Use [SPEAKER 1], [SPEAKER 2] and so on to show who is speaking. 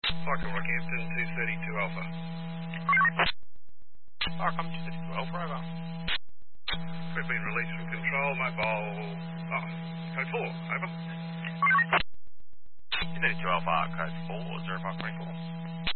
[SPEAKER 1] Parker Rockhampton 232 Alpha.
[SPEAKER 2] Park, I'm 232 Alpha, over.
[SPEAKER 1] We've been released from control, mobile, code 4, over.
[SPEAKER 2] 232 Alpha, code 4, 0524.